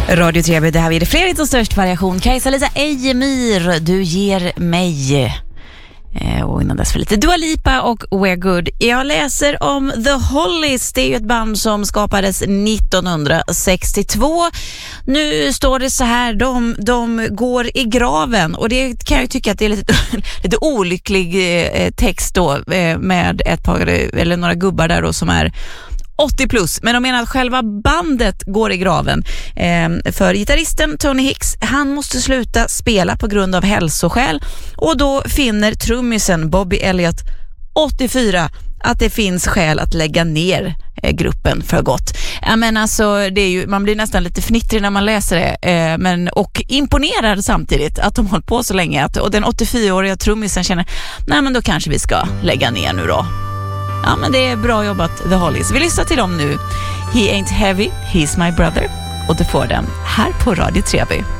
Radio Treby, det här är det fler och störst variation. Kajsa-Lisa Ejemyr, du ger mig. Och innan dess för lite Dua Lipa och We're Good. Jag läser om The Hollies. Det är ju ett band som skapades 1962. Nu står det så här, de går i graven. Och det kan jag ju tycka att det är lite olycklig text då, med ett par eller några gubbar där då som är 80 plus, men de menar att själva bandet går i graven. För gitarristen Tony Hicks, han måste sluta spela på grund av hälsoskäl, och då finner trummisen Bobby Elliott 84 att det finns skäl att lägga ner gruppen för gott. Men alltså, det är ju, man blir nästan lite fnittrig när man läser det, och imponerad samtidigt att de hållit på så länge, och den 84-åriga trummisen känner, nej men då kanske vi ska lägga ner nu då. Ja, men det är bra jobbat, The Hollies. Vi lyssnar till dem nu. He Ain't Heavy, He's My Brother. Och du får den här på Radio Treby.